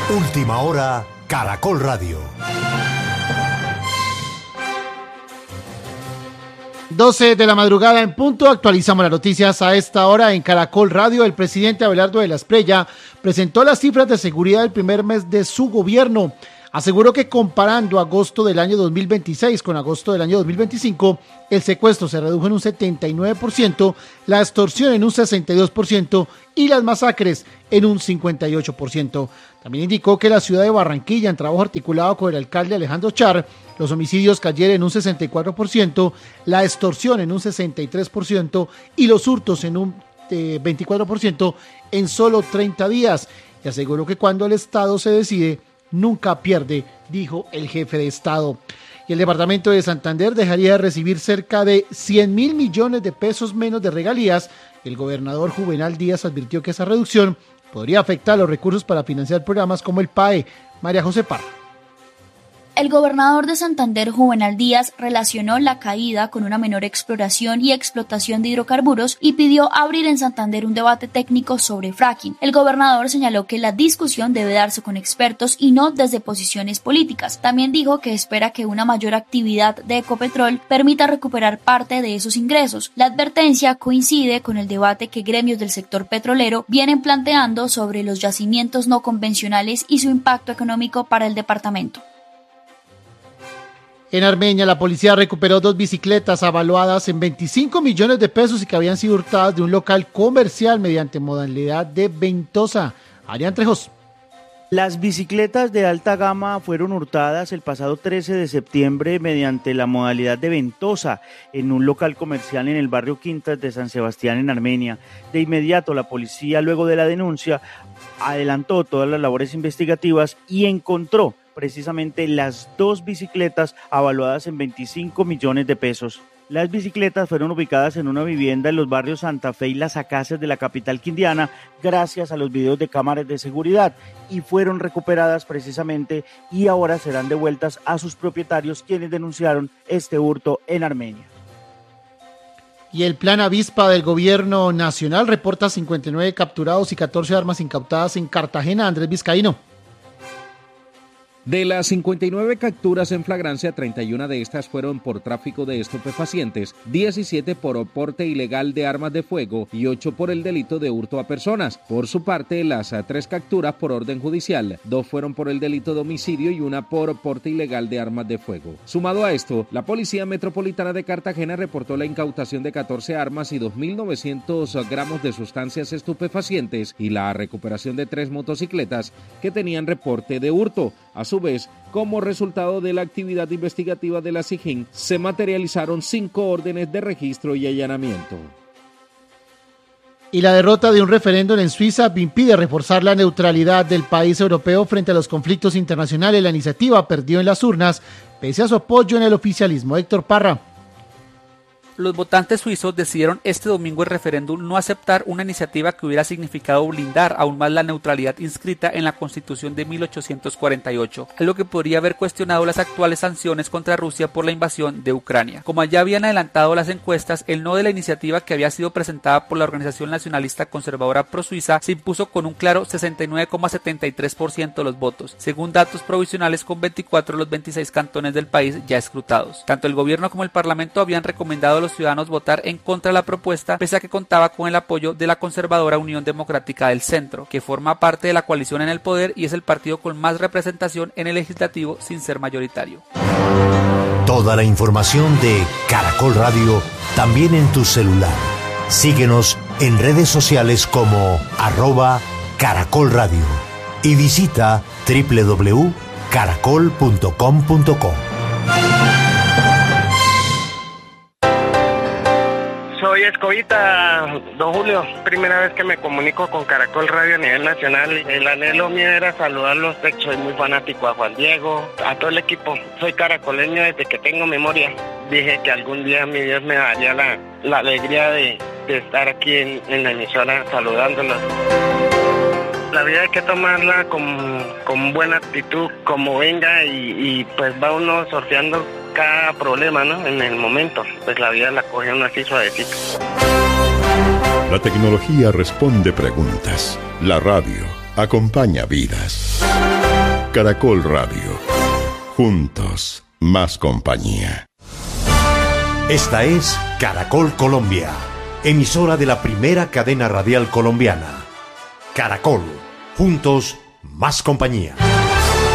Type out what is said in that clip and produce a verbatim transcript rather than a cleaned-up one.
Última hora, Caracol Radio. doce de la madrugada en punto, actualizamos las noticias a esta hora en Caracol Radio. El presidente Abelardo de la Espriella presentó las cifras de seguridad del primer mes de su gobierno. Aseguró que comparando agosto del año dos mil veintiséis con agosto del año dos mil veinticinco, el secuestro se redujo en un setenta y nueve por ciento, la extorsión en un sesenta y dos por ciento y las masacres en un cincuenta y ocho por ciento. También indicó que la ciudad de Barranquilla, en trabajo articulado con el alcalde Alejandro Char, los homicidios cayeron en un sesenta y cuatro por ciento, la extorsión en un sesenta y tres por ciento y los hurtos en un eh, veinticuatro por ciento en solo treinta días. Y aseguró que cuando el Estado se decide, nunca pierde, dijo el jefe de Estado. Y el departamento de Santander dejaría de recibir cerca de cien mil millones de pesos menos de regalías. El gobernador Juvenal Díaz advirtió que esa reducción podría afectar los recursos para financiar programas como el P A E. María José Parra. El gobernador de Santander, Juvenal Díaz, relacionó la caída con una menor exploración y explotación de hidrocarburos y pidió abrir en Santander un debate técnico sobre fracking. El gobernador señaló que la discusión debe darse con expertos y no desde posiciones políticas. También dijo que espera que una mayor actividad de Ecopetrol permita recuperar parte de esos ingresos. La advertencia coincide con el debate que gremios del sector petrolero vienen planteando sobre los yacimientos no convencionales y su impacto económico para el departamento. En Armenia, la policía recuperó dos bicicletas avaluadas en veinticinco millones de pesos y que habían sido hurtadas de un local comercial mediante modalidad de ventosa. Adrián Trejos. Las bicicletas de alta gama fueron hurtadas el pasado trece de septiembre mediante la modalidad de ventosa en un local comercial en el barrio Quintas de San Sebastián, en Armenia. De inmediato, la policía, luego de la denuncia, adelantó todas las labores investigativas y encontró precisamente las dos bicicletas avaluadas en veinticinco millones de pesos. Las bicicletas fueron ubicadas en una vivienda en los barrios Santa Fe y Las Acacias de la capital quindiana gracias a los videos de cámaras de seguridad y fueron recuperadas precisamente y ahora serán devueltas a sus propietarios, quienes denunciaron este hurto en Armenia. Y el plan Avispa del gobierno nacional reporta cincuenta y nueve capturados y catorce armas incautadas en Cartagena. Andrés Vizcaíno. De las cincuenta y nueve capturas en flagrancia, treinta y una de estas fueron por tráfico de estupefacientes, diecisiete por porte ilegal de armas de fuego y ocho por el delito de hurto a personas. Por su parte, las tres capturas por orden judicial, dos fueron por el delito de homicidio y una por porte ilegal de armas de fuego. Sumado a esto, la Policía Metropolitana de Cartagena reportó la incautación de catorce armas y dos mil novecientos gramos de sustancias estupefacientes y la recuperación de tres motocicletas que tenían reporte de hurto. A su vez, como resultado de la actividad investigativa de la SIJIN, se materializaron cinco órdenes de registro y allanamiento. Y la derrota de un referéndum en Suiza impide reforzar la neutralidad del país europeo frente a los conflictos internacionales. La iniciativa perdió en las urnas, pese a su apoyo en el oficialismo. Héctor Parra. Los votantes suizos decidieron este domingo en referéndum no aceptar una iniciativa que hubiera significado blindar aún más la neutralidad inscrita en la Constitución de mil ochocientos cuarenta y ocho, algo que podría haber cuestionado las actuales sanciones contra Rusia por la invasión de Ucrania. Como ya habían adelantado las encuestas, el no de la iniciativa, que había sido presentada por la organización nacionalista conservadora pro-suiza, se impuso con un claro sesenta y nueve coma setenta y tres por ciento de los votos, según datos provisionales con veinticuatro de los veintiséis cantones del país ya escrutados. Tanto el gobierno como el parlamento habían recomendado a los ciudadanos votar en contra de la propuesta, pese a que contaba con el apoyo de la conservadora Unión Democrática del Centro, que forma parte de la coalición en el poder y es el partido con más representación en el legislativo sin ser mayoritario. Toda la información de Caracol Radio también en tu celular. Síguenos en redes sociales como arroba Caracol Radio y visita doble u doble u doble u punto caracol punto com punto co. Soy Escobita, don Julio. Primera vez que me comunico con Caracol Radio a nivel nacional. El anhelo mío era saludarlos. Soy muy fanático a Juan Diego, a todo el equipo. Soy caracoleño desde que tengo memoria. Dije que algún día mi Dios me daría la, la alegría de, de estar aquí en, en la emisora saludándolos. La vida hay que tomarla con, con buena actitud, como venga, y, y pues va uno sorteando cada problema, ¿no? En el momento, pues la vida la coge uno así suavecito. La tecnología responde preguntas. La radio acompaña vidas. Caracol Radio. Juntos, más compañía. Esta es Caracol Colombia, emisora de la primera cadena radial colombiana. Caracol, juntos, más compañía.